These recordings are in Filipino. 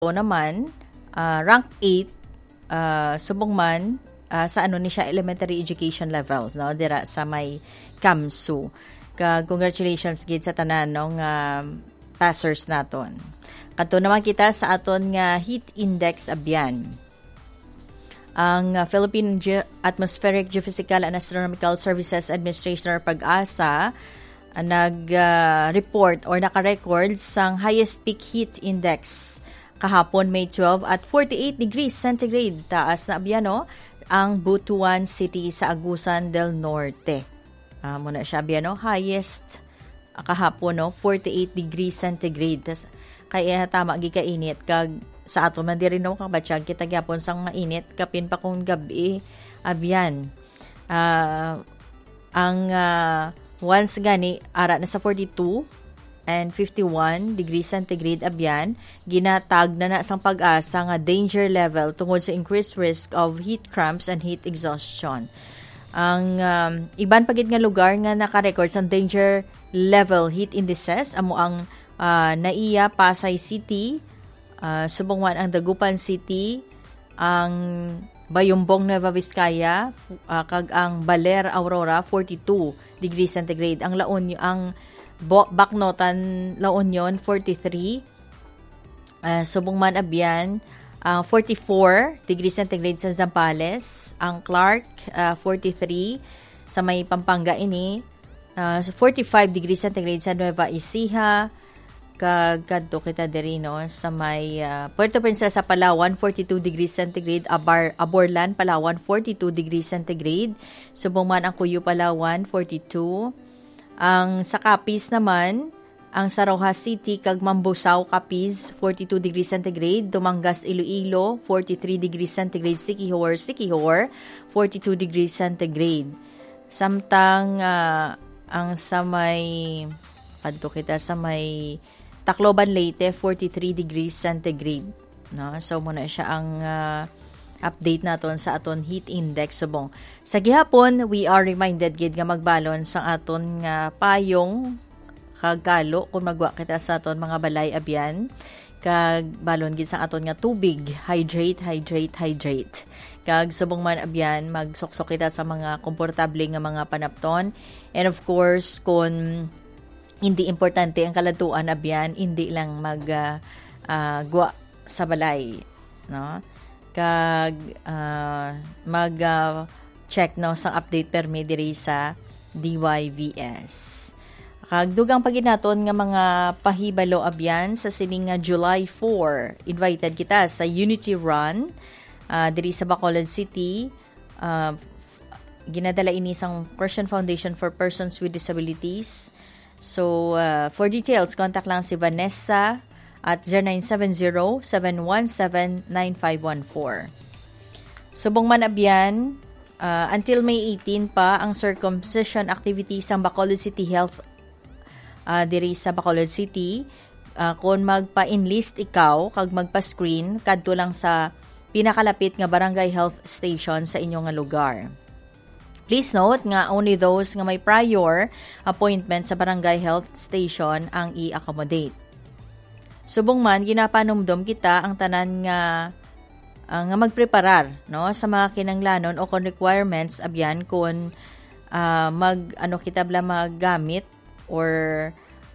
naman, rank 8, subong man, sa ano ni siya, elementary education levels, no? Dira sa may KAMSU. Congratulations gid sa tanan ng passers naton. Kadto naman kita sa aton nga heat index abyan. Ang Philippine Atmospheric, Geophysical and Astronomical Services Administration or PAGASA nag-report or naka-record sang highest peak heat index kahapon May 12 at 48 degrees centigrade. Taas na abyan ang Butuan City sa Agusan del Norte. Muna siya abyan highest kahapon 48 degrees centigrade. Kaya tama gikainit kag sa ato man diri kag batsyag kita gyapon sang mainit kapin pa kung gabi abyan. Ang once gani ara na sa 42 and 51 degrees centigrade abyan, ginatag na sang pag-asa nga danger level tungod sa increased risk of heat cramps and heat exhaustion. Ang iban pagid nga lugar nga naka-record sa danger level heat indices amo ang Naiya, Pasay City, subong ang Dagupan City, ang Bayumbong, Nueva Vizcaya, kag ang Baler, Aurora 42 degrees centigrade. Ang Bacnotan, La Union 43, subong man abyan 44 degrees centigrade sa Zambales, ang Clark 43 sa may Pampanga ini, 45 degrees centigrade sa Nueva Ecija, kadto kita diri sa may Puerto Princesa, Palawan 42 degrees centigrade, Aborlan, Palawan 42 degrees centigrade, subong man ang Cuyo, Palawan 42, ang sa Capiz naman ang Saroha City kag Mambusaw, Capiz 42 degrees centigrade, Dumangas, Iloilo 43 degrees centigrade, Siquijor 42 degrees centigrade. Samtang ang sa may kadto kita sa may Tacloban, Leyte 43 degrees centigrade, no? So muna siya ang update naton sa aton heat index subong. Sa gihapon, we are reminded gid nga magbalon sa aton nga payong kagalo kung magwa kita sa aton mga balay abyan, kag balon gid sa aton nga tubig, hydrate. Kag subong man abyan magsuksok kita sa mga komportable nga mga panapton, and of course kung hindi importante ang kalatuan abyan, hindi lang gwa sa balay, no? Kag check sa update permi diri sa DYVS. Kag dugang paginaton nga mga pahibalo abyan sa sining nga July 4, invited kita sa Unity Run diri sa Bacolod City. Ginadala ini sang Christian Foundation for Persons with Disabilities. So, for details, contact lang si Vanessa at 0970-717-9514. Subong man abyan, until May 18 pa ang circumcision activities sa Bacolod City Health diri sa Bacolod City. Kung magpa-enlist ikaw, kag magpa-screen, kadto lang sa pinakalapit nga barangay health station sa inyong nga lugar. Please note nga only those nga may prior appointment sa barangay health station ang i-accommodate. Subong man, ginapanumdom kita ang tanan nga magpreparar, no, sa mga kinanglanon o kung requirements abyan kung kita bla maggamit or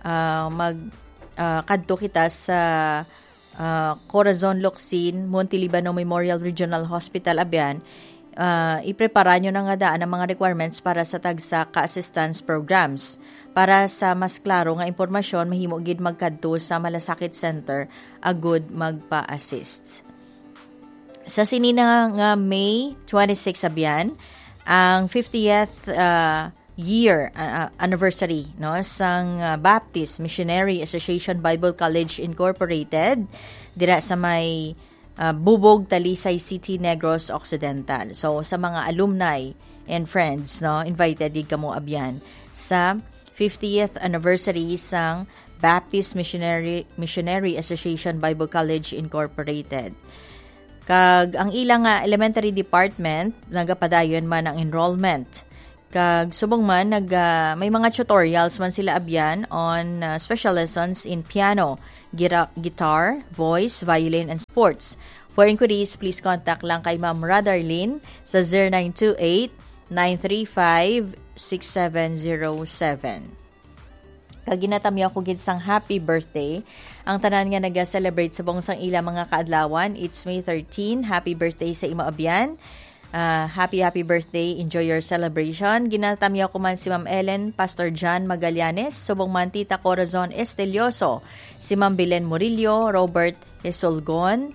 kadto kita sa Corazon Locsin Montelibano Memorial Regional Hospital abyan. Iprepara nyo na nga daan ang mga requirements para sa tagsa ka-assistance programs. Para sa mas klaro nga impormasyon, mahimo gid magkadto sa Malasakit Center agud magpa-assist. Sa sinina nga May 26 abyan, ang 50th year anniversary, no, sang Baptist Missionary Association Bible College Incorporated dira sa may Bubog, Talisay City, Negros Occidental. So sa mga alumni and friends, no, invited di kamo abyan sa 50th anniversary sang Baptist Missionary Association Bible College Incorporated. Kag ang ilang elementary department nagapadayon man ang enrollment. Kag subong man may mga tutorials man sila abyan on special lessons in piano, guitar, voice, violin, and sports. For inquiries, please contact lang kay Ma'am Radarlene sa 0928-935-6707. Kaginatami ako gid sang happy birthday. Ang tanan nga naga-celebrate subong sang ila mga kaadlawan. It's May 13. Happy birthday sa imo abyan. Happy birthday. Enjoy your celebration. Ginatami ako man si Ma'am Ellen, Pastor John Magallanes, subong man Tita Corazon Estelioso, si Ma'am Belen Murillo, Robert Esolgon.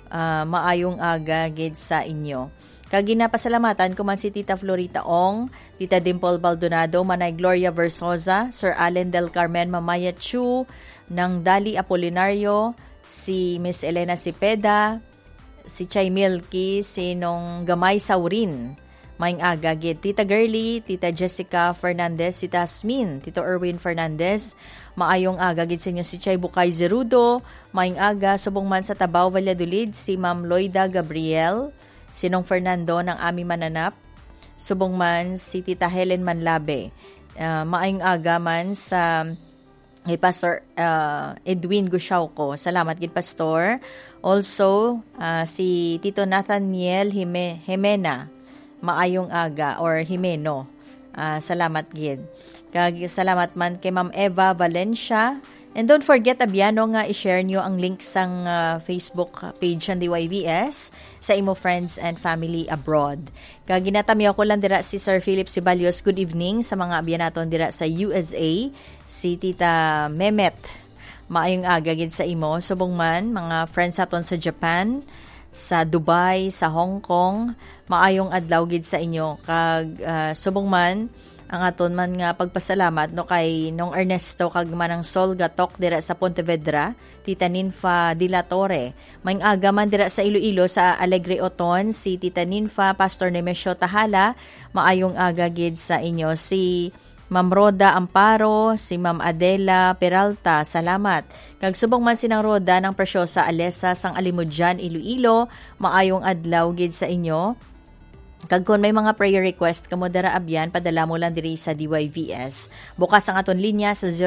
Maayong aga gid sa inyo. Kaginapasalamatan ko man si Tita Florita Ong, Tita Dimple Baldonado, Manay Gloria Versosa, Sir Allen Del Carmen Mamaya Chu, Nang Dali Apolinario, si Miss Elena Cepeda, si Chay Milky, si Nong Gamay Saurin, Maing aga gid Tita Girly, Tita Jessica Fernandez, si Tasmin, Tito Erwin Fernandez, maayong aga gid sa inyo si Chay Bukay Zerudo, maayong aga subong man sa Tabaw Valladolid, si Ma'am Loida Gabriel, Sinong Fernando ng Ami Mananap, subong man si Tita Helen Manlabe. Maayong aga man sa Pastor Edwin Gusiauco. Salamat gid Pastor. Also, si Tito Nathaniel Jimena. Maayong aga or Jimeno. Salamat gid. Kag salamat man kay Ma'am Eva Valencia. And don't forget, abyano nga i-share nyo ang link sang Facebook page ng DYVS sa imo friends and family abroad. Kaginatami ako lang dira si Sir Philip Sibalios. Good evening sa mga abyanaton dira sa USA. Si Tita Mehmet. Maayong aga gid sa imo. Subong man, mga friends aton sa Japan, sa Dubai, sa Hong Kong. Maayong adlaw gid sa inyo. Kag subong man, ang aton man nga pagpasalamat no kay Nong Ernesto kag manang Sol Gatok dira sa Pontevedra, Tita Ninfa Dila Torre. Maing aga man dira sa Iloilo sa Alegre Oton, si Tita Ninfa, Pastor Nemesio Tahala. Maayong aga gid sa inyo. Si Ma'am Roda Amparo, si Ma'am Adela Peralta, salamat. Kag subong man sinang Roda ng Presyosa Alesa sang Alimudjan, Iloilo, maayong adlaw gid sa inyo. Kag kung may mga prayer request kamo dara abyan, padala mo lang diri sa DYVS. Bukas ang aton linya sa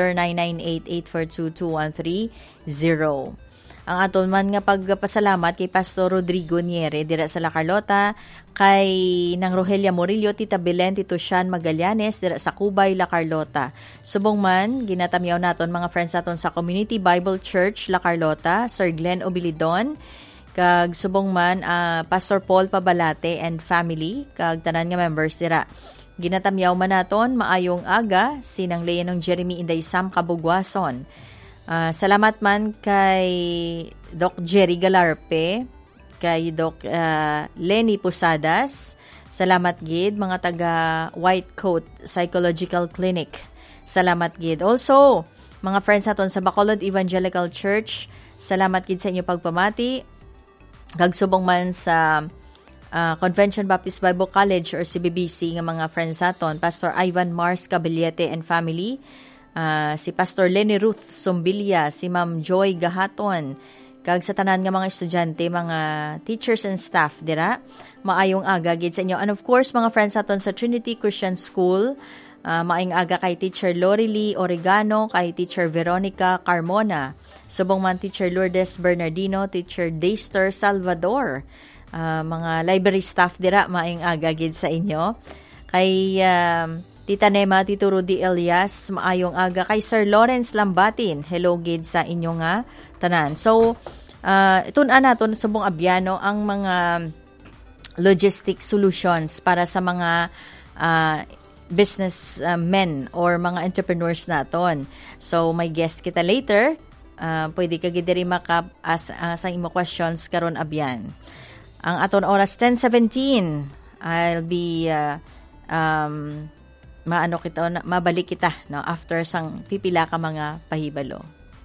0998-842-2130. Ang aton man nga pagpasalamat kay Pastor Rodrigo Niere dira sa La Carlota, kay nang Rogelia Murillo, Tita Belen, Tito Sean Magallanes dira sa Cubay, La Carlota. Subong man ginatamyaw naton mga friends naton sa Community Bible Church La Carlota, Sir Glenn Obilidon, kag subong man Pastor Paul Pabalate and family, kag tanan nga members dira. Ginatamyaw man naton maayong aga sinang Leonong Jeremy Inday Sam Kabugwason. Salamat man kay Doc Jerry Galarpe, kay Doc Lenny Posadas. Salamat gid mga taga White Coat Psychological Clinic. Salamat gid. Also, mga friends naton sa Bacolod Evangelical Church, salamat gid sa inyo pagpamati. Kag subong man sa Convention Baptist Bible College or CBBC nga mga friends aton, Pastor Ivan Mars Caballete and family, si Pastor Lenny Ruth Sombilia, si Ma'am Joy Gahaton, kag sa tanan nga mga estudyante, mga teachers and staff dira, maayong aga gid sa inyo. And of course, mga friends aton sa Trinity Christian School, maayong aga kay Teacher Lorely Oregano, kay Teacher Veronica Carmona, subong man Teacher Lourdes Bernardino, Teacher Daster Salvador, mga library staff dira, maayong aga gid sa inyo. Kay Tita Nema, Tito Rudy Elias, maayong aga. Kay Sir Lawrence Lambatin, hello gid sa inyo nga tanan. So, itun-an naton subong abyano ang mga logistic solutions para sa mga business men or mga entrepreneurs naton. So, may guest kita later. Pwede ka gid diri maka-ask sa imo questions karon abyan. Ang aton oras 10:17. I'll be mabalik kita no after sang pipila ka mga pahibalo.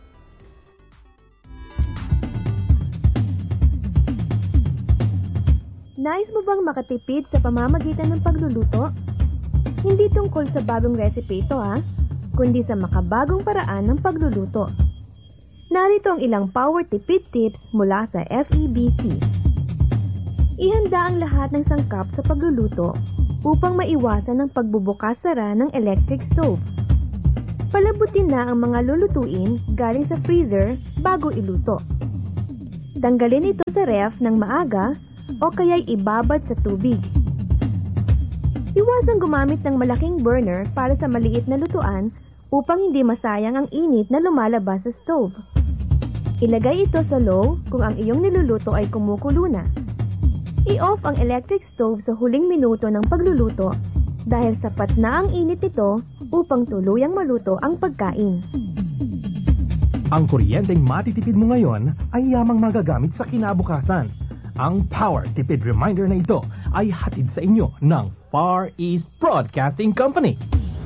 Nais mo bang makatipid sa pamamagitan ng pagluluto? Hindi tungkol sa bagong recipe ito kundi sa makabagong paraan ng pagluluto. Narito ang ilang power tipid tips mula sa FEBC. Ihanda ang lahat ng sangkap sa pagluluto. upang maiwasan ang pagbubukas-sara ng electric stove. Palabutin na ang mga lulutuin galing sa freezer bago iluto. Tanggalin ito sa ref ng maaga o kaya'y ibabad sa tubig. Iwasang gumamit ng malaking burner para sa maliit na lutuan upang hindi masayang ang init na lumalabas sa stove. Ilagay ito sa low kung ang iyong niluluto ay kumukulo na. I-off ang electric stove sa huling minuto ng pagluluto dahil sapat na ang init nito upang tuluyang maluto ang pagkain. Ang kuryenteng matitipid mo ngayon ay yamang magagamit sa kinabukasan. Ang Power Tipid Reminder na ito ay hatid sa inyo ng Far East Broadcasting Company.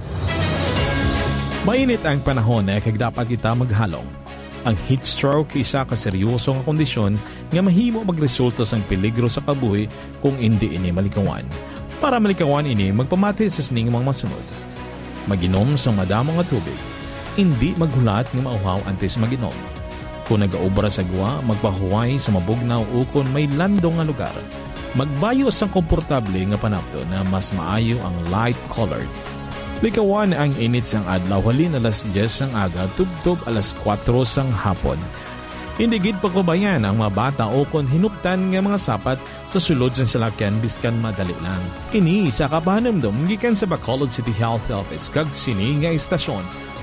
Mainit ang panahon na kag dapat kita maghalong. Ang heat stroke isa ka seryosong kondisyon nga mahimo magresulta sang peligro sa kabuhi kung hindi ini malikawan. Para malikawan ini, magpamati sa sining mga masunod. Maginom sa madamong nga tubig. Hindi maghulat ng mauhaw antes maginom. Kung nag-aubra sa gwa, magpahuway sa mabugnaw o kung may landong nga lugar. Magbayo sang komportable nga panapto na mas maayo ang light-colored. Likawan ang init sang adlaw halin alas 10 sang aga tubtob alas 4 sang hapon. Hindi gid pagbabayan ang mga bata o kung hinuptan nga mga sapat sa sulod sa salakyan biskan madali lang. Ini sa kapahanamdom gikan sa Bacolod City Health Office kag sini nga istasyon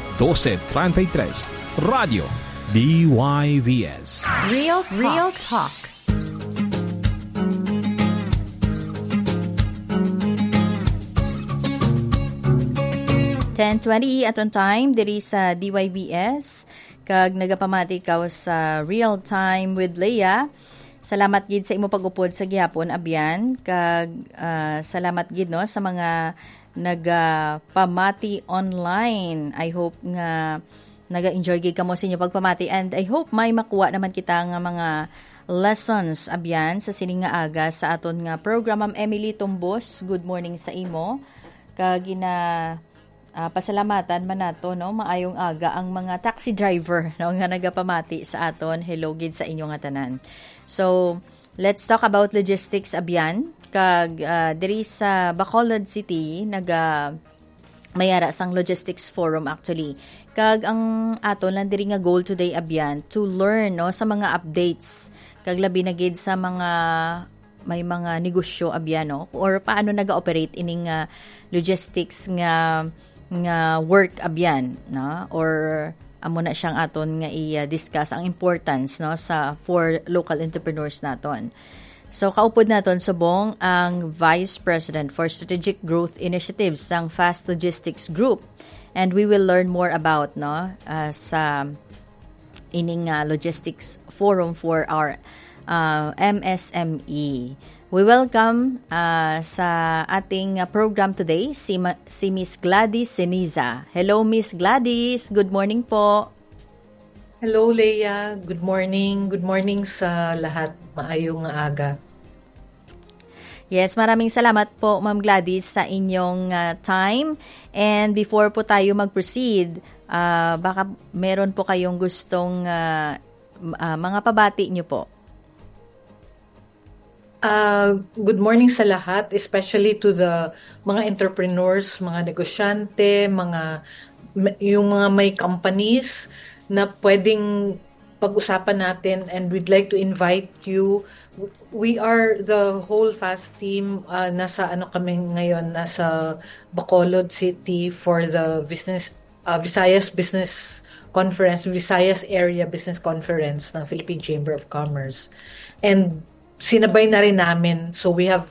1233 Radio DYVS. Real Talk. 10:20 aton time diri sa DYVS kag nagapamati ka sa Real Time with Leah. Salamat gid sa imo pag-upod sa gihapon abyan kag salamat gid no sa mga nagapamati online. I hope nga naga-enjoy gid kamo sa inyo pagpamati and I hope may makuha naman kita nga mga lessons abyan sa sining nga aga sa aton nga program. Ma'am Emily Tumbos, good morning sa imo. Kag pasalamatan man nato no maayong aga ang mga taxi driver no nga nagapamati sa aton. Hello gid sa inyo nga tanan. So let's talk about logistics abyan kag diri sa Bacolod City mayara sang logistics forum actually. Kag ang aton lang diri nga goal today abyan to learn no sa mga updates kag labi na gid sa mga may mga negosyo abyan no or paano naga-operate ining logistics nga work abyan no or amo na siyang aton nga i-discuss ang importance no sa for local entrepreneurs naton. So kaupod naton subong ang Vice President for Strategic Growth Initiatives sang Fast Logistics Group and we will learn more about no sa ining logistics forum for our MSME. We welcome sa ating program today si Miss Gladys Ceniza. Hello Miss Gladys, good morning po. Hello Leah, good morning. Good morning sa lahat. Maayong aga. Yes, maraming salamat po Ma'am Gladys sa inyong time. And before po tayo mag-proceed, baka meron po kayong gustong mga pabati nyo po. Good morning sa lahat, especially to the mga entrepreneurs, mga negosyante, yung mga may companies na pwedeng pag-usapan natin and we'd like to invite you. We are the whole FAST team, nasa kami ngayon, nasa Bacolod City for the Visayas Business Conference, Visayas Area Business Conference ng Philippine Chamber of Commerce. And sinabay na rin namin. So we have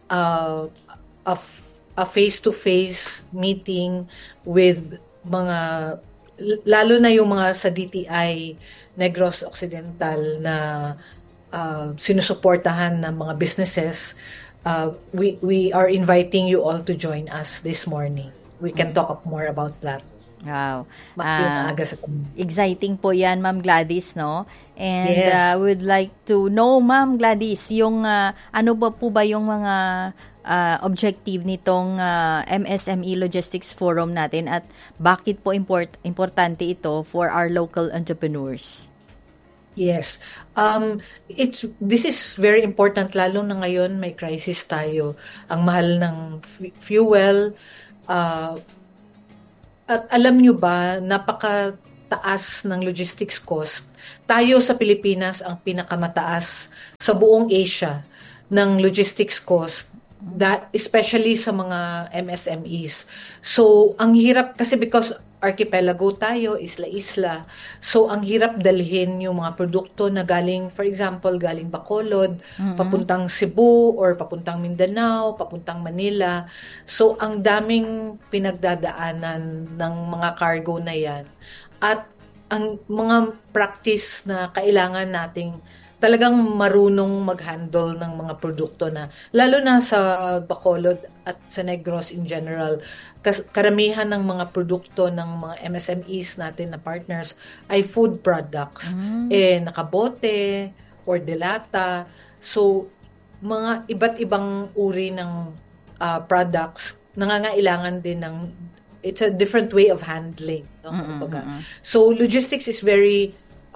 a face-to-face meeting with mga, lalo na yung mga sa DTI Negros Occidental na sinusuportahan ng mga businesses. We are inviting you all to join us this morning. We can talk more about that. Wow. Exciting po yan, Ma'am Gladys, no? And yes. Would like to know, Ma'am Gladys, yung ano ba po ba yung mga objective nitong MSME Logistics Forum natin at bakit po importante ito for our local entrepreneurs? Yes. This is very important lalo na ngayon may crisis tayo. Ang mahal ng fuel. At alam nyo ba, napakataas ng logistics cost. Tayo sa Pilipinas ang pinakamataas sa buong Asia ng logistics cost, especially sa mga MSMEs. So, ang hirap kasi because archipelago tayo, isla-isla. So, ang hirap dalhin yung mga produkto na galing, for example, galing Bacolod, papuntang Cebu, or papuntang Mindanao, papuntang Manila. So, ang daming pinagdadaanan ng mga cargo na yan. At ang mga practice na kailangan nating talagang marunong mag-handle ng mga produkto na, lalo na sa Bacolod at sa Negros in general, karamihan ng mga produkto ng mga MSMEs natin na partners ay food products. Nakabote or delata. So, mga iba't ibang uri ng products, nangangailangan din ng, it's a different way of handling. No? So, logistics is very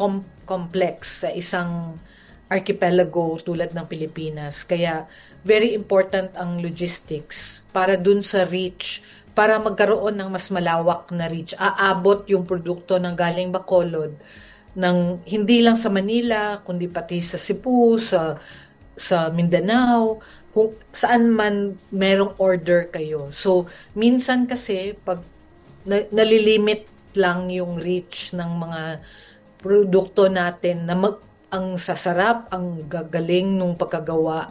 complex sa isang archipelago tulad ng Pilipinas. Kaya very important ang logistics para dun sa reach, para magkaroon ng mas malawak na reach. Aabot yung produkto ng galing Bacolod ng hindi lang sa Manila, kundi pati sa Cebu, sa Mindanao, kung saan man merong order kayo. So, minsan kasi pag nalilimit lang yung reach ng mga produkto natin na ang sasarap, ang gagaling nung pagkagawa.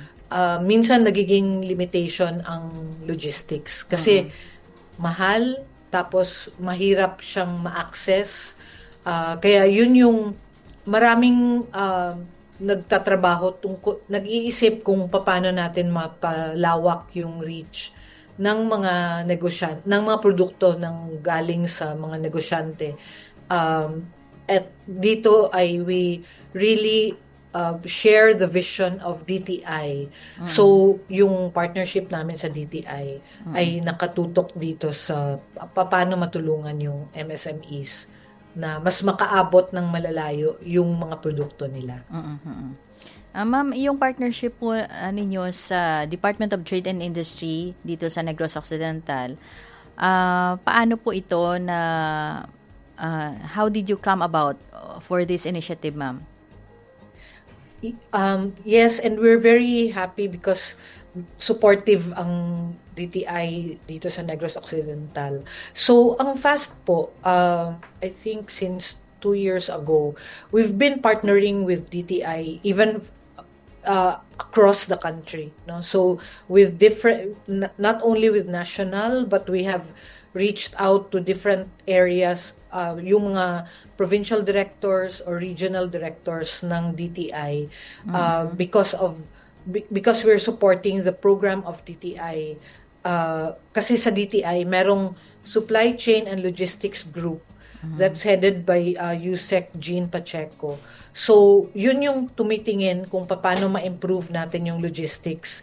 Minsan nagiging limitation ang logistics kasi mahal, tapos mahirap siyang ma-access. Kaya yun yung maraming nagtatrabaho nag-iisip kung paano natin mapalawak yung reach ng mga ng mga produkto ng galing sa mga negosyante. At dito ay we really share the vision of DTI. So, yung partnership namin sa DTI ay nakatutok dito sa paano matulungan yung MSMEs na mas makaabot ng malalayo yung mga produkto nila. Ma'am, yung partnership po ninyo sa Department of Trade and Industry dito sa Negros Occidental, paano po ito na how did you come about for this initiative, ma'am? Yes, and we're very happy because supportive ang DTI dito sa Negros Occidental. So, ang FAST po, I think since 2 years ago, we've been partnering with DTI even across the country. No? So, with different, not only with national, but we have reached out to different areas, yung mga provincial directors or regional directors ng DTI because we're supporting the program of DTI. Kasi sa DTI, merong supply chain and logistics group that's headed by Yusek Jean Pacheco. So, yun yung tumitingin kung paano ma-improve natin yung logistics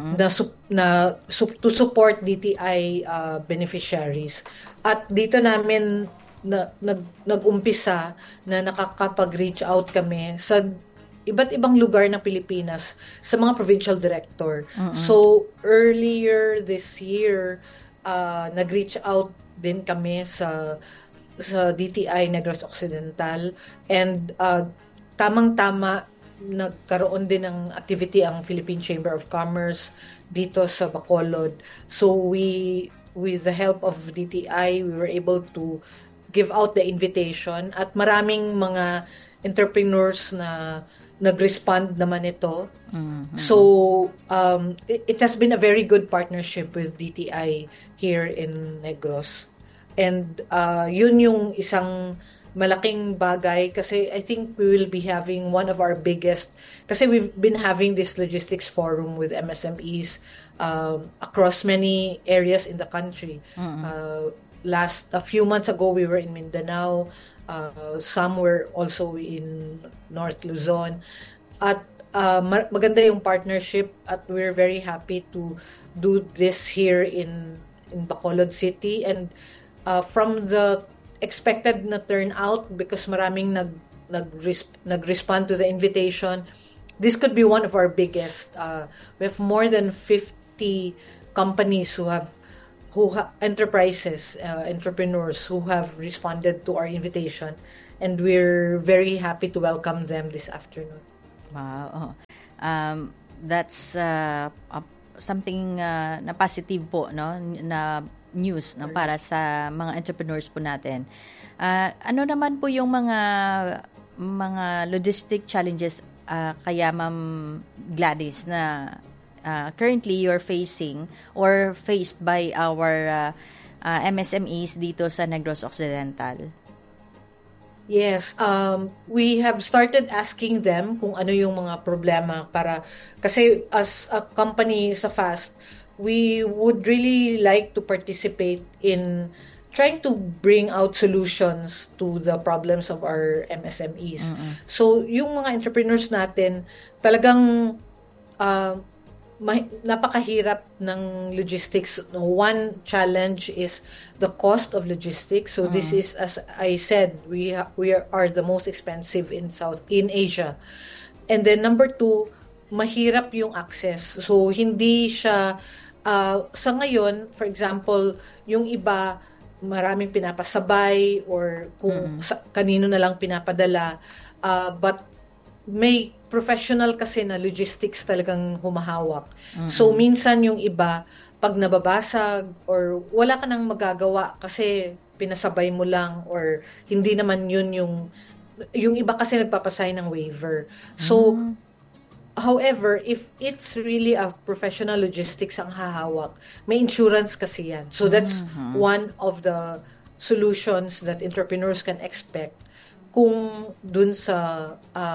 to support DTI beneficiaries. At dito namin nag-umpisa na nakakapag-reach out kami sa iba't ibang lugar ng Pilipinas sa mga provincial director. So, earlier this year, nag-reach out din kami sa DTI Negros Occidental and tamang-tama nagkaroon din ng activity ang Philippine Chamber of Commerce dito sa Bacolod. So, with the help of DTI, we were able to give out the invitation at maraming mga entrepreneurs na nag-respond naman ito. So, it has been a very good partnership with DTI here in Negros. And yun yung isang malaking bagay kasi I think we will be having one of our biggest, kasi we've been having this logistics forum with MSMEs across many areas in the country. A few months ago, we were in Mindanao. Some were also in North Luzon. At maganda yung partnership at we're very happy to do this here in Bacolod City. And from the expected na turnout, because maraming nag-respond to the invitation. This could be one of our biggest. We have more than 50 companies entrepreneurs who have responded to our invitation, and we're very happy to welcome them this afternoon. Wow. That's something na positive po, no, na news, no, para sa mga entrepreneurs po natin. Ano naman po yung mga logistic challenges kaya Ma'am Gladys na currently you're facing or faced by our MSMEs dito sa Negros Occidental? Yes, we have started asking them kung ano yung mga problema kasi as a company sa FAST, we would really like to participate in trying to bring out solutions to the problems of our MSMEs. So, yung mga entrepreneurs natin, talagang napakahirap ng logistics. One challenge is the cost of logistics. So this is, as I said, we are the most expensive in Asia. And then number 2, mahirap yung access. So hindi siya sa ngayon, for example, yung iba maraming pinapasabay or kung kanino na lang pinapadala, but may professional kasi na logistics talagang humahawak. So, minsan yung iba, pag nababasag or wala ka nang magagawa kasi pinasabay mo lang or hindi naman yun yung iba kasi nagpapasay ng waiver. So, however, if it's really a professional logistics ang hahawak, may insurance kasi yan. So, that's one of the solutions that entrepreneurs can expect kung dun sa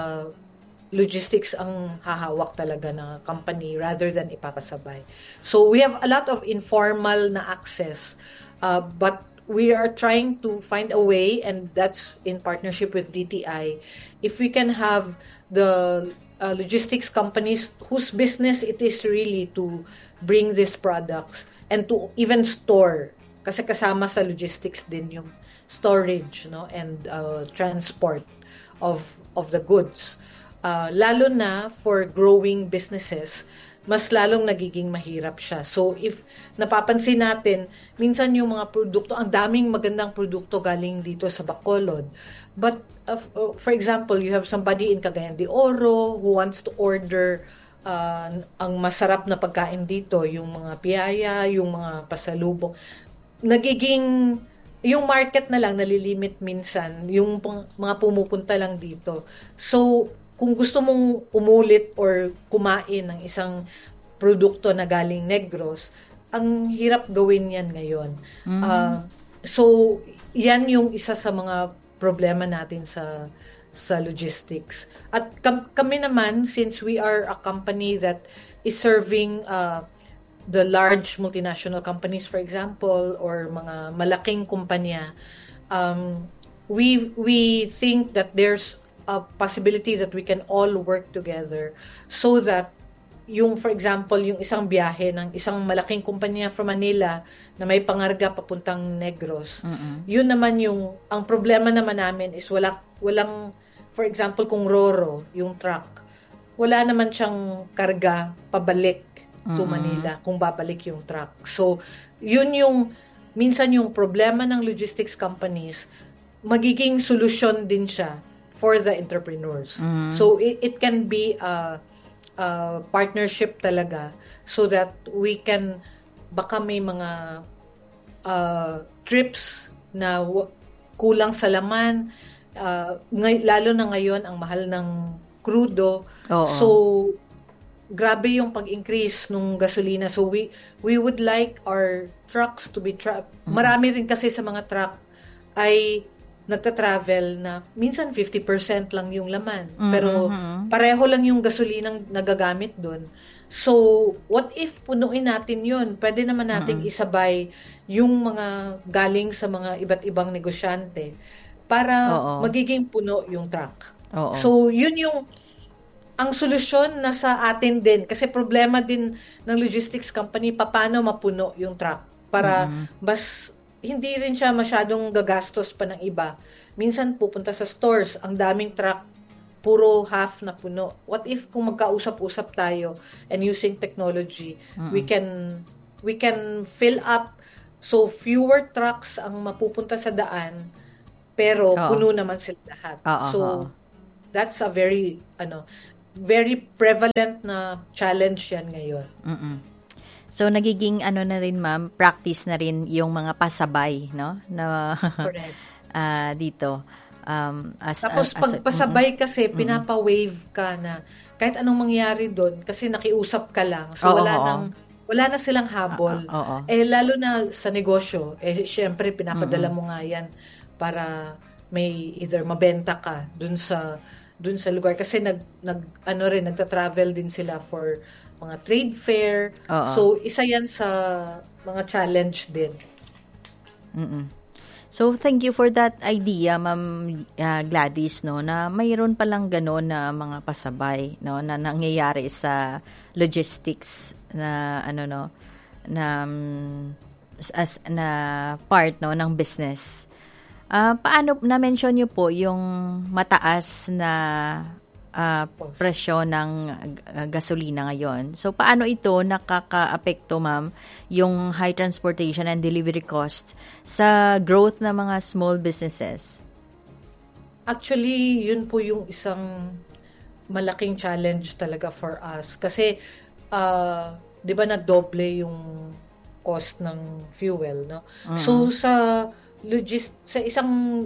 logistics ang hahawak talaga na company rather than ipapasabay. So we have a lot of informal na access, but we are trying to find a way, and that's in partnership with DTI, if we can have the logistics companies whose business it is really to bring these products and to even store, kasi kasama sa logistics din yung storage, no, and transport of the goods. Lalo na for growing businesses, mas lalong nagiging mahirap siya. So if napapansin natin, minsan yung mga produkto, ang daming magandang produkto galing dito sa Bacolod. But for example, you have somebody in Cagayan de Oro who wants to order ang masarap na pagkain dito, yung mga piyaya, yung mga pasalubong. Nagiging yung market na lang nalilimit minsan, yung mga pumupunta lang dito. So kung gusto mong umulit or kumain ng isang produkto na galing Negros, ang hirap gawin yan ngayon. So, yan yung isa sa mga problema natin sa logistics. At kami naman, since we are a company that is serving the large multinational companies, for example, or mga malaking kumpanya, we think that there's a possibility that we can all work together so that yung, for example, yung isang biyahe ng isang malaking kumpanya from Manila na may pangarga papuntang Negros, yun naman ang problema naman namin is walang, for example, kung Roro, yung truck, wala naman siyang karga pabalik to Manila kung babalik yung truck. So, yun minsan yung problema ng logistics companies, magiging solusyon din siya for the entrepreneurs. So it can be a partnership talaga so that we can, baka may mga trips na kulang sa laman, lalo na ngayon ang mahal ng crudo. So grabe yung pag-increase nung gasolina. So we would like our trucks to be marami rin kasi sa mga truck ay nagta-travel na minsan 50% lang yung laman. Pero pareho lang yung gasolinang nagagamit doon. So, what if punuin natin yun? Pwede naman nating isabay yung mga galing sa mga iba't ibang negosyante para magiging puno yung truck. So, yun ang solusyon na sa atin din. Kasi problema din ng logistics company, paano mapuno yung truck para mas hindi rin siya masyadong gagastos pa ng iba. Minsan pupunta sa stores, ang daming truck, puro half na puno. What if kung magkausap-usap tayo and using technology, we can fill up so fewer trucks ang mapupunta sa daan pero puno naman sila lahat. So that's a very prevalent na challenge yan ngayon. So nagiging na rin ma'am, practice na rin yung mga pasabay, no? Na Correct. Dito. Tapos pagpasabay kasi pinapa-wave ka na kahit anong mangyari doon kasi nakiusap ka lang. So wala na silang habol. Lalo na sa negosyo, syempre pinapadala mo nga yan para may either mabenta ka dun sa lugar kasi nagta-travel din sila for mga trade fair. So isa yan sa mga challenge din. So thank you for that idea, Ma'am Gladys, no, na mayroon palang gano'n na mga pasabay, no, na nangyayari sa logistics na na part, no, ng business. Paano na-mention niyo po yung mataas na presyo ng gasolina ngayon? So paano ito nakaka-apekto, ma'am, yung high transportation and delivery cost sa growth ng mga small businesses? Actually, yun po yung isang malaking challenge talaga for us. Kasi, di ba nagdoble yung cost ng fuel, no? So sa isang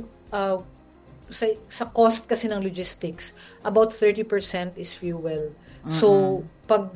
sa cost kasi ng logistics, about 30% is fuel. So pag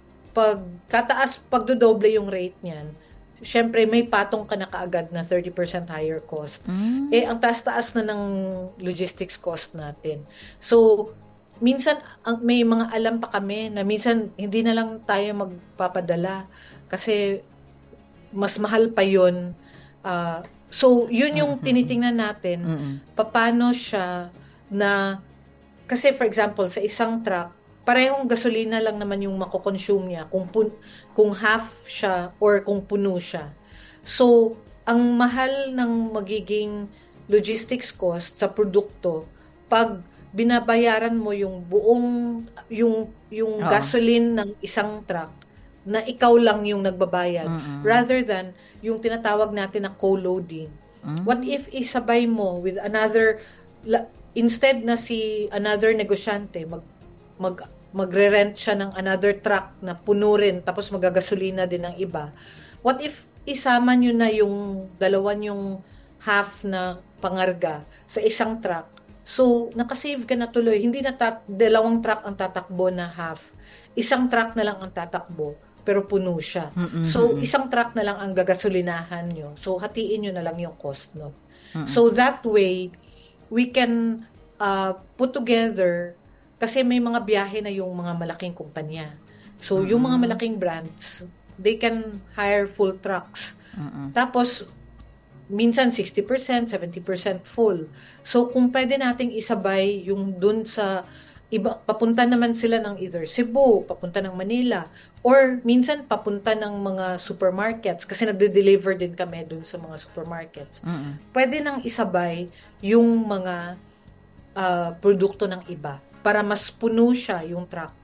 pagdodoble yung rate niyan, syempre may patong ka na kaagad na 30% higher cost. Ang taas-taas na ng logistics cost natin. So minsan may mga alam pa kami na minsan hindi na lang tayo magpapadala kasi mas mahal pa yun. So, yun yung tinitingnan natin. Paano siya na, kasi for example, sa isang truck, parehong gasolina lang naman yung makoconsume niya kung half siya or kung puno siya. So, ang mahal ng magiging logistics cost sa produkto, pag binabayaran mo yung buong, yung gasoline ng isang truck, na ikaw lang yung nagbabayad rather than yung tinatawag natin na co-loading. What if isabay mo with another instead na si another negosyante magre-rent siya ng another truck na puno rin tapos magagasolina din ng iba. What if isama nyo na yung dalawan yung half na pangarga sa isang truck? So nakasave ka na tuloy. Hindi na dalawang truck ang tatakbo na half. Isang truck na lang ang tatakbo pero puno siya. So, isang truck na lang ang gagasolinahan nyo. So, hatiin nyo na lang yung cost, no? So, that way, we can put together, kasi may mga biyahe na yung mga malaking kumpanya. So, yung mga malaking brands, they can hire full trucks. Tapos, minsan 60%, 70% full. So, kung pwede nating isabay yung dun sa iba, papunta naman sila ng either Cebu, papunta ng Manila, or minsan papunta ng mga supermarkets kasi nagde-deliver din kami dun sa mga supermarkets. Pwede nang isabay yung mga produkto ng iba para mas puno siya yung truck.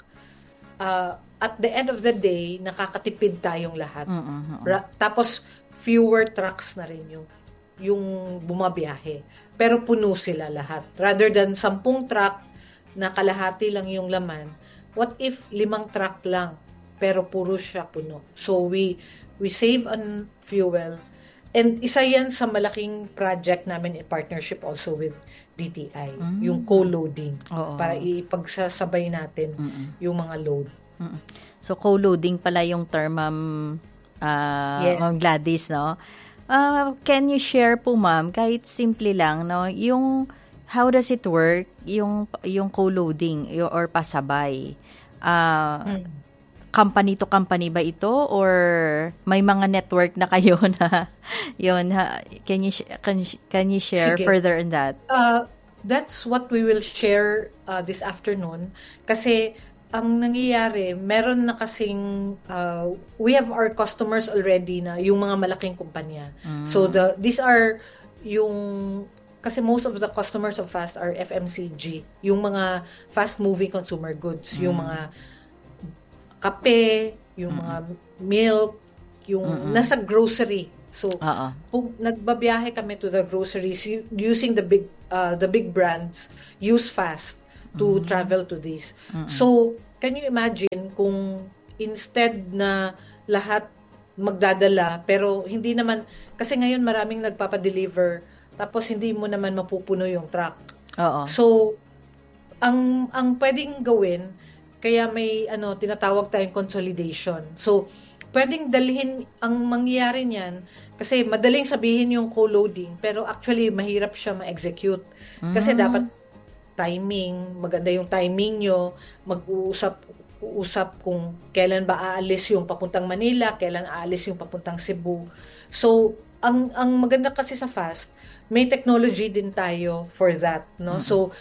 At the end of the day, nakakatipid tayong lahat. Tapos, fewer trucks na rin yung bumabiyahe. Pero puno sila lahat. Rather than 10 truck na kalahati lang yung laman, what if 5 truck lang pero puro siya puno? So we save on fuel, and isa yan sa malaking project namin in partnership also with DTI, yung co-loading para ipagsasabay natin yung mga load. So co-loading pala yung term, Yes. Ma'am Gladys, no? Can you share po, ma'am, kahit simple lang, no, yung how does it work, yung co-loading or pasabay? Company to company ba ito or may mga network na kayo na yun? Can you share Sige. further on that? That's what we will share this afternoon kasi ang nangyayari, meron na kasing, we have our customers already na yung mga malaking kumpanya. So these are yung, kasi most of the customers of FAST are FMCG, yung mga fast-moving consumer goods, yung mga kape, yung mga milk, yung nasa grocery. So, kung nagbabiyahe kami to the groceries using the big brands, use FAST to travel to these. So, can you imagine kung instead na lahat magdadala, pero hindi naman, kasi ngayon maraming nagpapadeliver, tapos hindi mo naman mapupuno yung truck. So, ang pwedeng gawin, kaya may tinatawag tayong consolidation. So, pwedeng dalhin, ang mangyayari niyan, kasi madaling sabihin yung co-loading, pero actually mahirap siya ma-execute. Kasi dapat timing, maganda yung timing nyo, mag-uusap kung kailan ba aalis yung papuntang Manila, kailan aalis yung papuntang Cebu. So, ang maganda kasi sa FAST, may technology din tayo for that, no? So,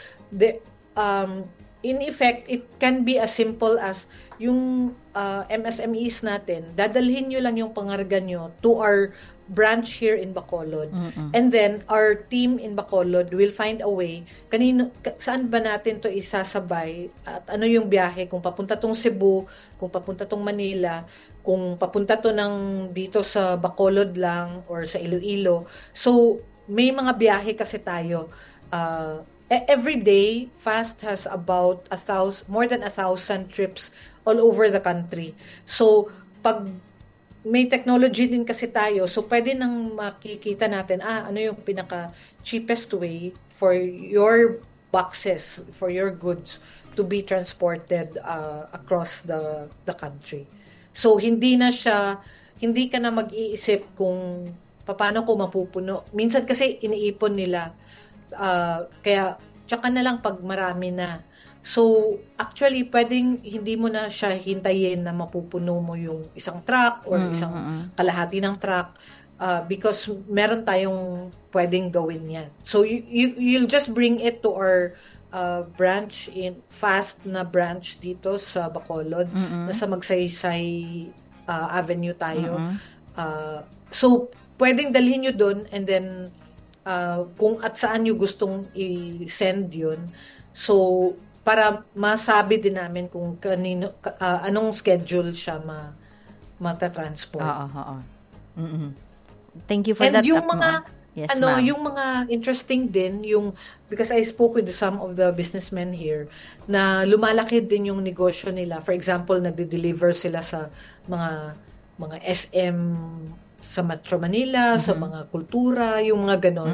in effect, it can be as simple as yung MSMEs natin, dadalhin nyo lang yung pangarga nyo to our branch here in Bacolod. And then, our team in Bacolod will find a way, saan ba natin to isasabay, at ano yung biyahe, kung papunta tong Cebu, kung papunta tong Manila, kung papunta to ng dito sa Bacolod lang, or sa Iloilo. So, may mga biyahe kasi tayo. Every day, FAST has about more than 1,000 trips all over the country. So, pag may technology din kasi tayo, so pwede nang makikita natin, ano yung pinaka-cheapest way for your boxes, for your goods to be transported across the country. So, hindi ka na mag-iisip kung paano ko mapupuno. Minsan kasi iniipon nila. Kaya tsaka na lang pag marami na. So, actually, pwedeng hindi mo na siya hintayin na mapupuno mo yung isang truck or isang kalahati ng truck because meron tayong pwedeng gawin yan. So, you'll just bring it to our branch in FAST na branch dito sa Bacolod, na sa Magsaysay Avenue tayo. So, pwedeng dalhin nyo doon and then kung at saan nyo gustong i-send yun. So, para masabi din namin kung anong schedule siya matatransport. Thank you for and that. And yung mga, yes, yung mga interesting din, because I spoke with some of the businessmen here, na lumalaki din yung negosyo nila. For example, nagde-deliver sila sa mga SM sa Metro Manila, sa mga kultura, yung mga ganon.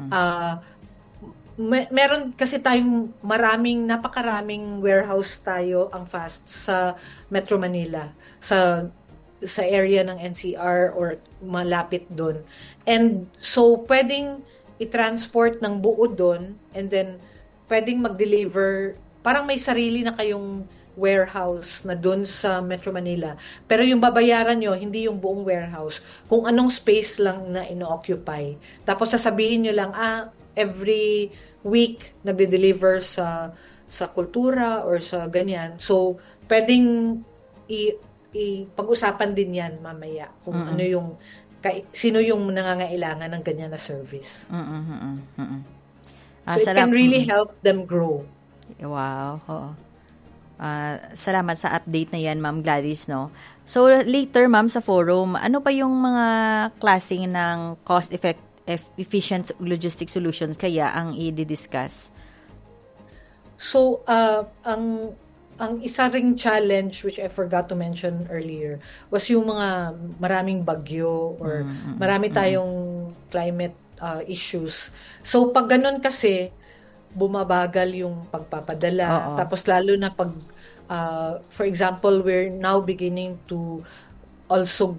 Meron kasi tayong napakaraming warehouse tayo ang FAST sa Metro Manila, sa area ng NCR or malapit doon. And so, pwedeng i-transport ng buo doon and then pwedeng mag-deliver. Parang may sarili na kayong warehouse na doon sa Metro Manila. Pero yung babayaran nyo, hindi yung buong warehouse. Kung anong space lang na ino-occupy. Tapos sasabihin nyo lang, every week nagde-deliver sa kultura or sa ganyan. So, pwedeng pag-usapan din yan mamaya kung ano yung sino yung nangangailangan ng ganyan na service. So, it can really help them grow. Wow. Salamat sa update na yan, Ma'am Gladys, no? So, later, Ma'am, sa forum, ano pa yung mga klaseng ng efficient logistic solutions kaya ang i-discuss? So, ang isa ring challenge which I forgot to mention earlier was yung mga maraming bagyo or marami tayong climate issues. So, pag ganun kasi, bumabagal yung pagpapadala. Tapos lalo na pag, for example, we're now beginning to also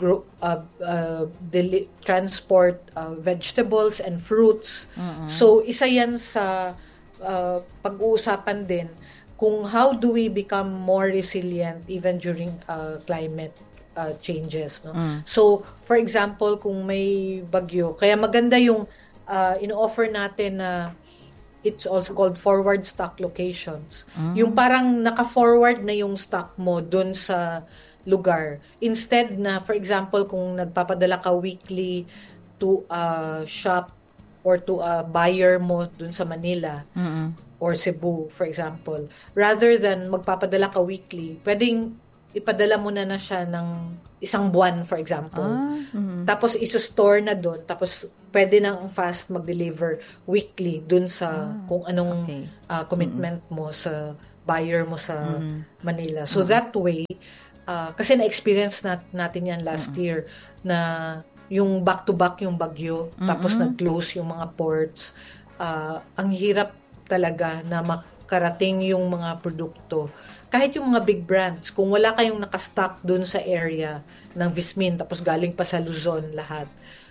transport vegetables and fruits. So, isa yan sa pag-uusapan din kung how do we become more resilient even during climate changes. No? So, for example, kung may bagyo, kaya maganda yung ino-offer natin na it's also called forward stock locations. Yung parang naka-forward na yung stock mo dun sa lugar. Instead na, for example, kung nagpapadala ka weekly to a shop or to a buyer mo dun sa Manila or Cebu, for example, rather than magpapadala ka weekly, pwedeng ipadala mo na siya ng isang buwan, for example. Tapos iso-store na doon, tapos pwede nang fast mag-deliver weekly doon sa kung anong commitment mo sa buyer mo sa Manila. So that way, kasi na-experience natin yan last year na yung back-to-back yung bagyo, tapos nag-close yung mga ports. Ang hirap talaga na makarating yung mga produkto. Kahit yung mga big brands, kung wala kayong nakastock dun sa area ng Vismin, tapos galing pa sa Luzon lahat,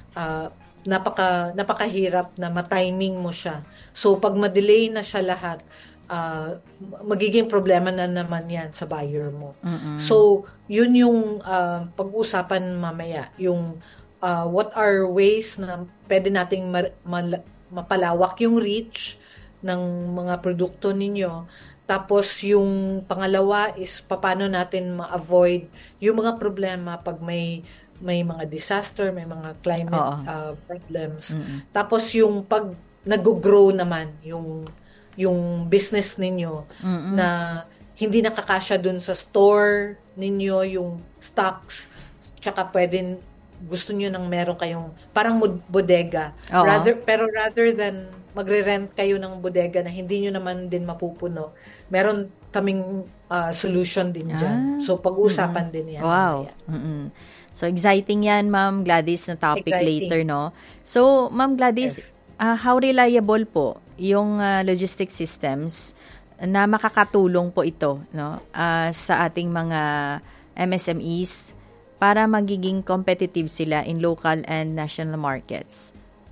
napakahirap na matiming mo siya. So, pag ma-delay na siya lahat, magiging problema na naman yan sa buyer mo. So, yun yung pag-uusapan mamaya. Yung what are ways na pwede nating mapalawak yung reach ng mga produkto ninyo. Tapos yung pangalawa is paano natin ma-avoid yung mga problema pag may mga disaster, may mga climate problems. Tapos yung pag nag-grow naman yung business ninyo na hindi nakakasya dun sa store ninyo yung stocks, tsaka gusto nyo nang meron kayong parang bodega. Rather than magre-rent kayo ng bodega na hindi nyo naman din mapupuno, meron kaming solution din dyan. So, pag-uusapan din yan. Wow. So, exciting yan, Ma'am Gladys, na topic later, no? So, Ma'am Gladys, how reliable po yung logistics systems na makakatulong po ito, no, sa ating mga MSMEs para magiging competitive sila in local and national markets?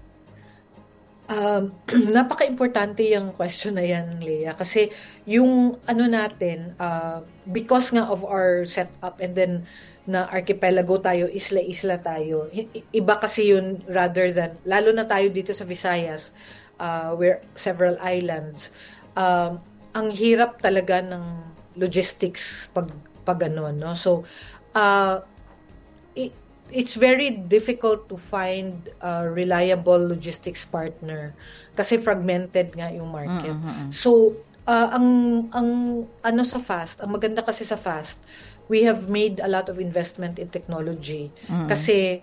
Napaka-importante yung question na yan, Leah. Kasi yung natin, because nga of our setup and then na archipelago tayo, isla-isla tayo, iba kasi yun rather than, lalo na tayo dito sa Visayas, we're several islands. Ang hirap talaga ng logistics pag ano, no? So, it's very difficult to find a reliable logistics partner kasi fragmented nga yung market. So, ang sa Fast, ang maganda kasi sa Fast, we have made a lot of investment in technology kasi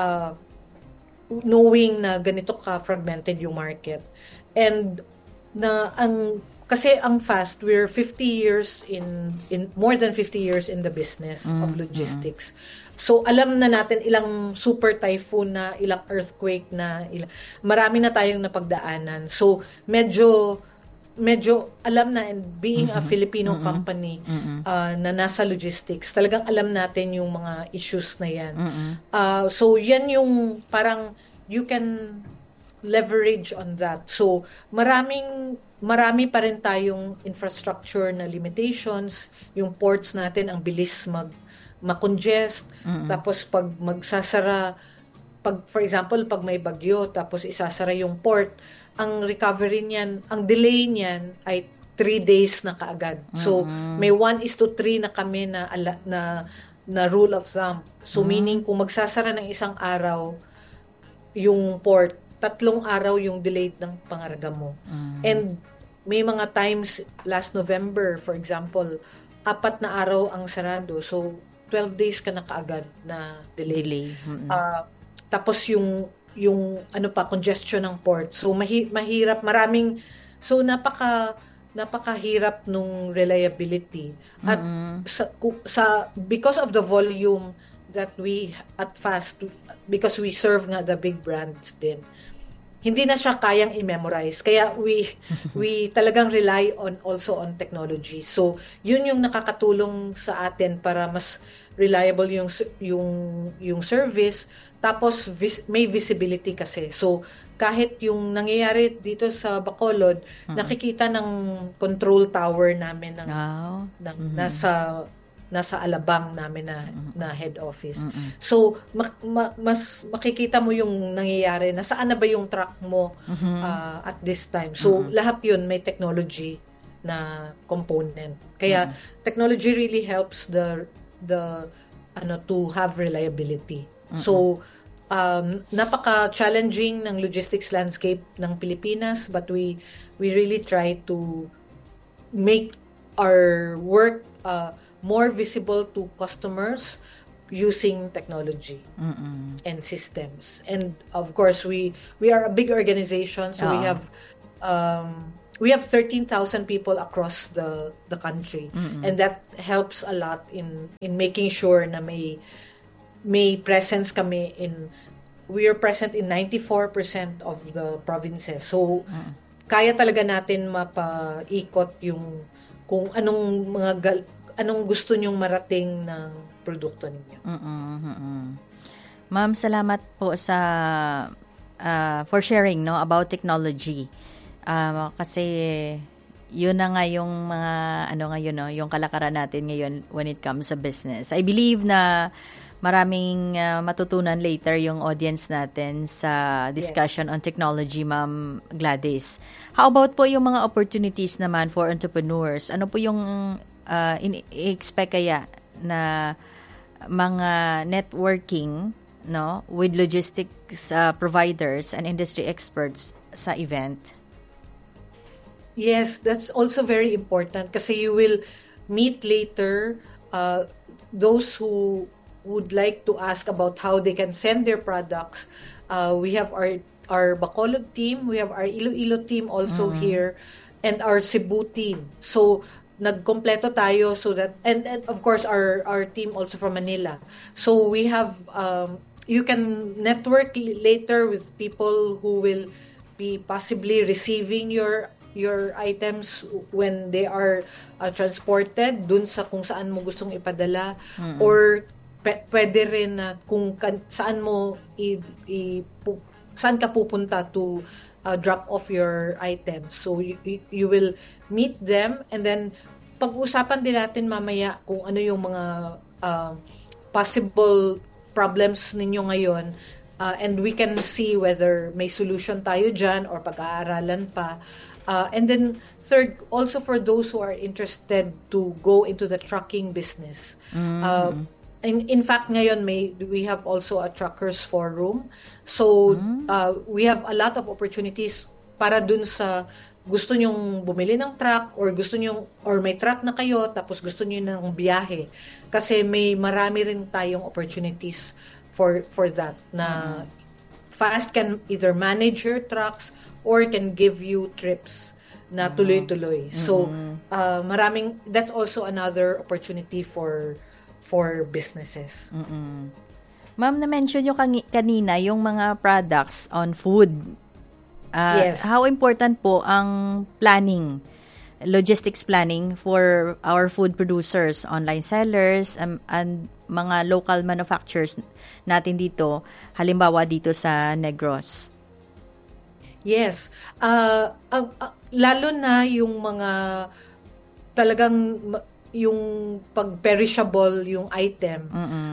knowing na ganito ka fragmented yung market and kasi ang Fast, we're 50 years in more than 50 years in the business of logistics. So, alam na natin ilang super typhoon na, ilang earthquake na, marami na tayong napagdaanan. So, medyo alam na, and being a Filipino company na nasa logistics, talagang alam natin yung mga issues na yan. So, yan yung parang you can leverage on that. So, marami pa rin tayong infrastructure na limitations. Yung ports natin, ang bilis ma-congest. Tapos pag magsasara, for example, pag may bagyo, tapos isasara yung port, ang recovery niyan, ang delay niyan ay 3 days na kaagad. So, may 1:3 na kami na rule of thumb. So, meaning kung magsasara ng isang araw yung port, 3 araw yung delayed ng pangarga mo. And may mga times, last November, for example, 4 na araw ang sarado. So, 12 days ka na kaagad na delay. Tapos yung congestion ng port. So, mahirap, so napakahirap nung reliability. At because of the volume that we at Fast, because we serve nga the big brands din, hindi na siya kayang i-memorize. Kaya we talagang rely also on technology. So, yun yung nakakatulong sa atin para mas reliable yung service. Tapos may visibility kasi. So, kahit yung nangyayari dito sa Bacolod, nakikita ng control tower namin nasa nasa Alabang namin na head office. So mas makikita mo yung nangyayari na saan na ba yung truck mo at this time. So lahat yun may technology na component. Kaya technology really helps the to have reliability. So napaka-challenging ng logistics landscape ng Pilipinas, but we really try to make our work more visible to customers using technology and systems. And of course, we are a big organization, so we have 13,000 people across the country, and that helps a lot in making sure na may presence kami we are present in 94% of the provinces. So kaya talaga natin mapaikot yung kung anong gusto nyong marating ng produkto ninyo. Ma'am, salamat po for sharing about technology. Kasi yun na nga yung mga yung kalakaran natin ngayon when it comes sa business. I believe na maraming matutunan later yung audience natin sa discussion on technology, Ma'am Gladys. How about po yung mga opportunities naman for entrepreneurs? Ano po yung i-expect kaya na mga networking with logistics providers and industry experts sa event? Yes, that's also very important kasi you will meet later those who would like to ask about how they can send their products. We have our Bacolod team, we have our Iloilo team also here, and our Cebu team. So nagkompleto tayo so that and of course our team also from Manila. So we have you can network later with people who will be possibly receiving your items when they are transported dun sa kung saan mo gustong ipadala, or pwede rin na kung saan mo saan ka pupunta to drop off your items. So you will meet them, and then pag-usapan din natin mamaya kung ano yung mga possible problems ninyo ngayon, and we can see whether may solution tayo dyan or pag-aaralan pa. And then third, also for those who are interested to go into the trucking business. In fact, ngayon we have also a truckers forum. So we have a lot of opportunities para dun sa gusto nyong bumili ng truck, or or may truck na kayo tapos gusto niyo ng biyahe. Kasi may marami rin tayong opportunities for that na Fast can either manage your trucks or can give you trips na tuloy-tuloy. So that's also another opportunity for businesses. Ma'am, na-mention nyo kanina yung mga products on food. Yes. How important po ang planning, logistics planning for our food producers, online sellers, and mga local manufacturers natin dito, halimbawa dito sa Negros? Yes. Lalo na yung mga talagang yung pag-perishable yung item,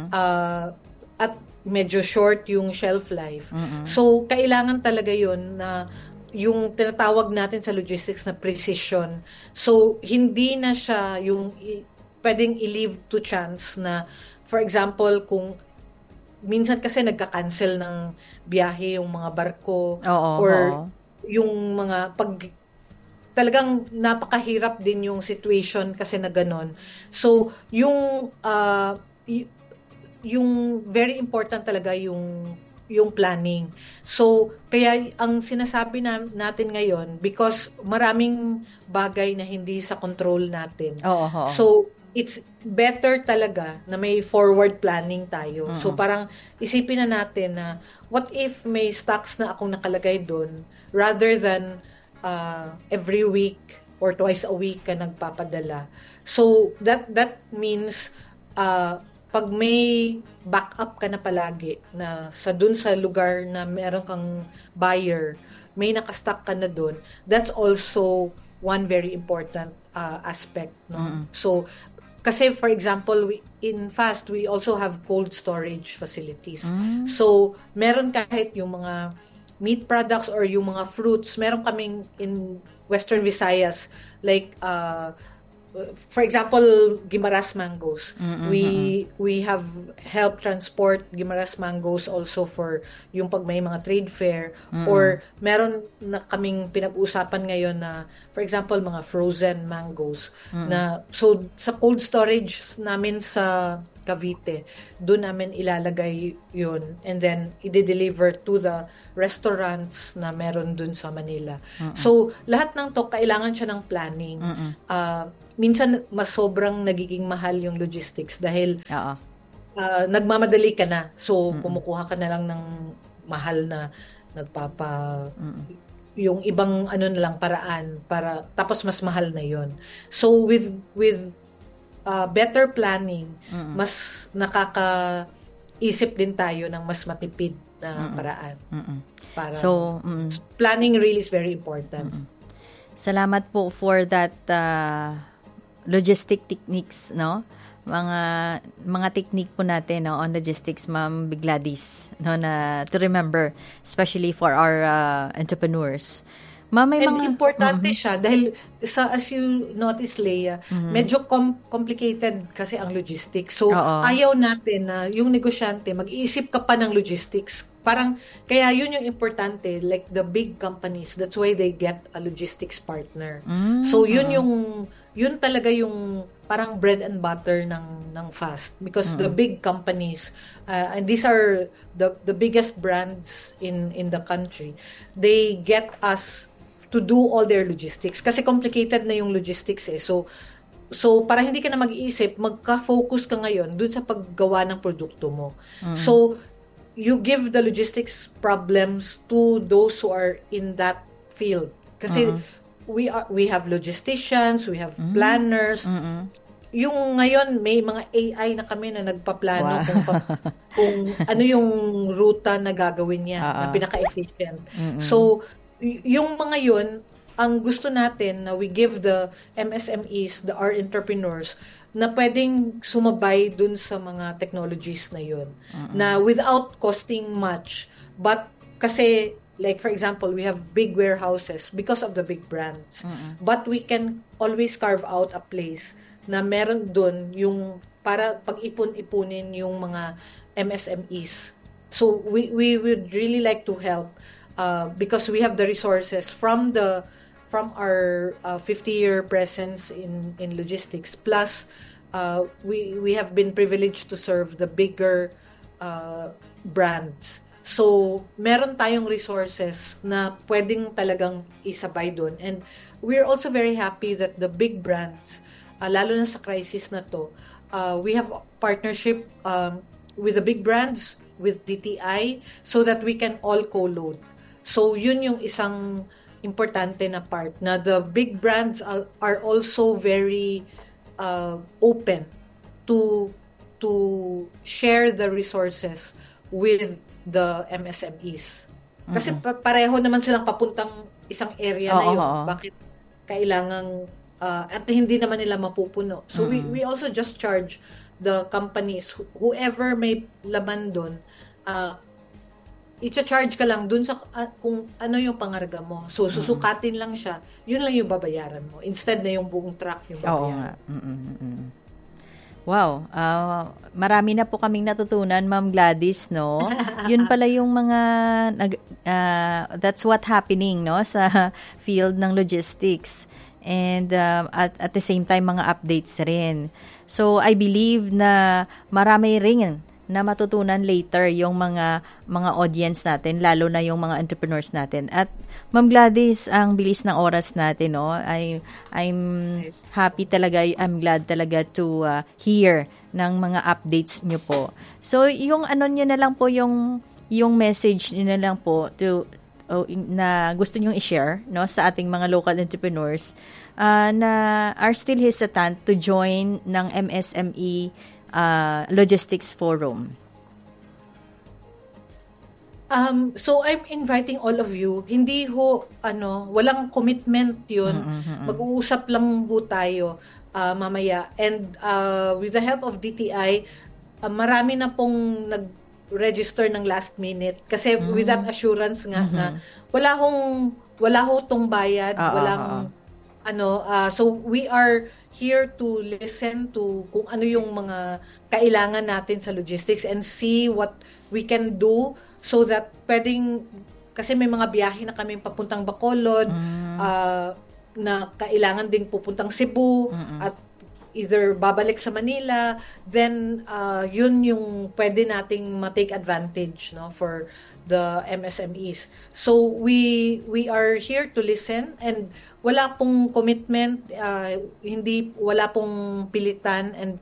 at medyo short yung shelf life. So, kailangan talaga yun na yung tinatawag natin sa logistics na precision. So, hindi na siya yung pwedeng i-leave to chance na, for example, kung minsan kasi nagka-cancel ng biyahe yung mga barko, yung mga talagang napakahirap din yung situation kasi na ganon. So, yung very important talaga yung planning. So, kaya ang sinasabi natin ngayon, because maraming bagay na hindi sa control natin. So, it's better talaga na may forward planning tayo. So, parang isipin na natin na, what if may stocks na akong nakalagay doon, rather than every week or twice a week ka nagpapadala. So, that means, pag may backup ka na palagi na dun sa lugar na meron kang buyer, may nakastock ka na dun, that's also one very important aspect. No? So, kasi for example, in FAST, we also have cold storage facilities. So, meron kahit yung mga meat products or yung mga fruits, meron kaming in Western Visayas, like, for example, Guimaras mangoes. We have helped transport Guimaras mangoes also for yung pag may mga trade fair, or meron na kaming pinag-usapan ngayon na, for example, mga frozen mangoes na, so sa cold storage namin sa Cavite, doon namin ilalagay yun, and then i-deliver to the restaurants na meron doon sa Manila. So lahat ng to kailangan siya ng planning. Minsan mas sobrang nagiging mahal yung logistics dahil nagmamadali ka na. So kumukuha ka na lang ng mahal na yung ibang ano na lang paraan para tapos mas mahal na yon. So with better planning, mas nakakaisip din tayo ng mas matipid na paraan. Para so planning really is very important. Salamat po for that logistic techniques, no? Mga technique po natin, no, on logistics, Ma'am Gladys, no, na to remember, especially for our entrepreneurs. Ma'am, may importante siya dahil as you notice, Leia, medyo complicated kasi ang logistics. So, ayaw natin na yung negosyante, mag-iisip ka pa ng logistics. Parang, kaya yun yung importante, like the big companies, that's why they get a logistics partner. So, yun talaga yung parang bread and butter ng FAST, because the big companies, and these are the biggest brands in the country, they get us to do all their logistics kasi complicated na yung logistics eh. So para hindi ka na mag-iisip, magka-focus ka ngayon dun sa paggawa ng produkto mo. So you give the logistics problems to those who are in that field kasi we have logisticians, we have planners. Yung ngayon may mga AI na kami na nagpaplano kung ano yung ruta na gagawin niya na pinaka-efficient. So yung mga yun, ang gusto natin na we give the MSMEs, our entrepreneurs, na pwedeng sumabay dun sa mga technologies na yun, na without costing much, but kasi like for example, we have big warehouses because of the big brands. But we can always carve out a place na meron dun yung para pag-ipon-ipunin yung mga MSMEs. So we would really like to help because we have the resources from our 50-year presence in logistics. Plus, we have been privileged to serve the bigger brands. So, meron tayong resources na pwedeng talagang isabay doon. And we're also very happy that the big brands, lalo na sa crisis na to, we have partnership with the big brands, with DTI, so that we can all co-load. So, yun yung isang importante na part, na the big brands are also very open to share the resources with the MSMEs. Kasi pareho naman silang papuntang isang area na yun. Bakit kailangang at hindi naman nila mapupuno. So we also just charge the companies, whoever may laman doon, i-charge ka lang dun sa kung ano yung pangarga mo. So susukatin lang siya, yun lang yung babayaran mo. Instead na yung buong truck yung babayaran. Wow, marami na po kaming natutunan, Ma'am Gladys, no? Yun pala yung mga that's what happening, no, sa field ng logistics. And at the same time mga updates rin. So I believe na marami rin na matutunan later yung mga audience natin, lalo na yung mga entrepreneurs natin. At Ma'am Gladys, ang bilis ng oras natin, no? I'm happy talaga, I'm glad talaga to hear ng mga updates nyo po. So yung ano nyo na lang po, yung message nyo na lang po na gusto nyo i-share, no, sa ating mga local entrepreneurs na are still hesitant to join ng MSME Logistics Forum. So I'm inviting all of you. Hindi ho walang commitment 'yun. Mag-uusap lang ho tayo. mamaya. And with the help of DTI, marami na pong nag-register ng last minute kasi with that assurance nga na wala ho tong bayad, walang so we are here to listen to kung ano yung mga kailangan natin sa logistics and see what we can do so that pwedeng, kasi may mga biyahe na kami papuntang Bacolod, na kailangan ding pupuntang Cebu at either babalik sa Manila, then yun yung pwede nating ma-take advantage, no, for the MSMEs. So we are here to listen, and wala pong commitment, wala pong pilitan, and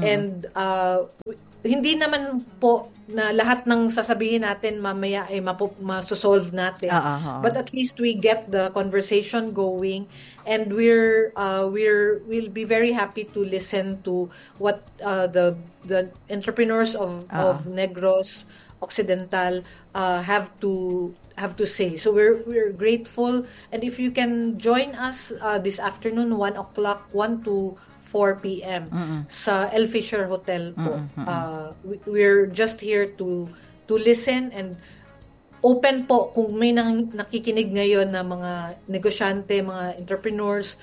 hindi naman po na lahat ng sasabihin natin mamaya ay masosolve natin. But at least we get the conversation going, and we'll be very happy to listen to what the entrepreneurs of Negros Occidental have to say. So we're grateful, and if you can join us this afternoon 1 o'clock, 1 to 4 p.m. sa El Fisher Hotel po. We're just here to listen and open po kung may nakikinig ngayon na mga negosyante, mga entrepreneurs.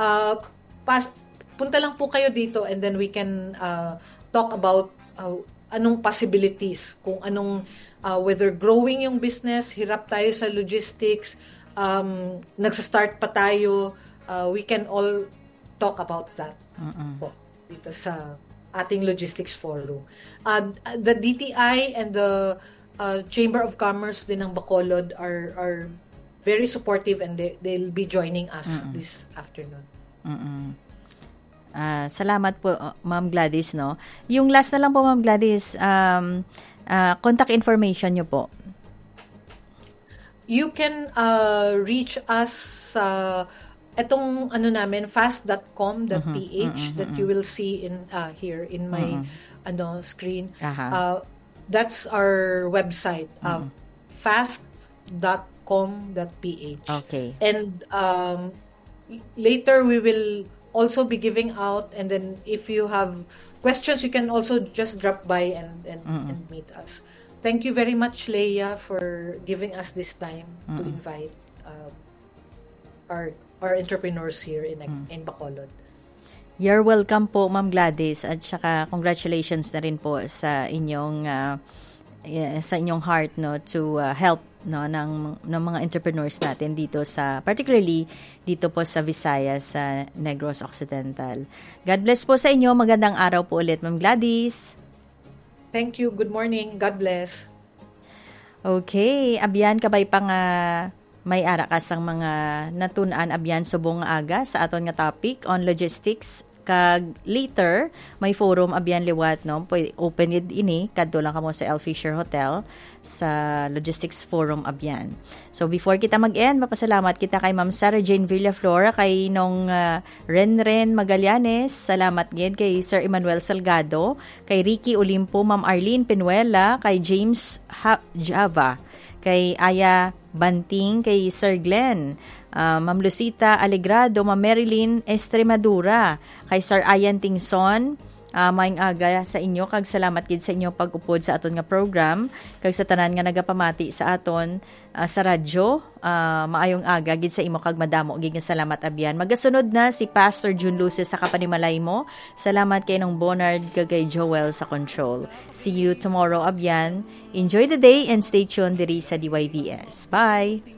Punta lang po kayo dito, and then we can talk about anong possibilities, kung anong whether growing yung business, hirap tayo sa logistics, nagsa-start pa tayo, we can all talk about that po dito sa ating logistics forum. The DTI and the Chamber of Commerce din ng Bacolod are very supportive, and they'll be joining us this afternoon. Salamat po, Ma'am Gladys, no? Yung last na lang po, Ma'am Gladys, contact information nyo po. You can reach us etong namin, fast.com.ph that you will see in here in my screen. That's our website, fast.com.ph. Okay. And later we will also be giving out, and then if you have questions, you can also just drop by and meet us. Thank you very much, Leia, for giving us this time to invite our entrepreneurs here in Bacolod. You're welcome po, Ma'am Gladys, at saka congratulations na rin po sa inyong heart, no, to help, no, ng mga entrepreneurs natin dito particularly dito po sa Visayas, sa Negros Occidental. God bless po sa inyo. Magandang araw po ulit, Ma'am Gladys. Thank you. Good morning. God bless. Okay, abyan kabay pa nga may arakas ang mga natunan abyan subong aga sa aton nga topic on logistics. Kag later may forum abyan liwat, no, open it ini kadto lang kamo sa El Fisher Hotel sa Logistics Forum abyan. So before kita mag-end, mapasalamat kita kay Ma'am Sarah Jane Villaflor, kay nung Renren Magallanes, salamat gid kay Sir Emmanuel Salgado, kay Ricky Olimpo, Ma'am Arlene Penuela, kay James Java, kay Aya Banting, kay Sir Glenn, Ma'am Lucita Alegrado, Ma'am Marilyn Estremadura, kay Sir Ayan Tingson, maayong aga sa inyo, kag salamat gid sa inyo pag-upod sa aton nga program, kag sa tanan nga nagapamati sa aton sa radyo, maayong aga gid sa imo, kag madamo gid nga salamat abyan. Magasunod na si Pastor June Luces sa kapanimalay mo. Salamat kay nung Bonard, kag kay Joel sa control. See you tomorrow abyan. Enjoy the day and stay tuned diri sa DYVS. Bye!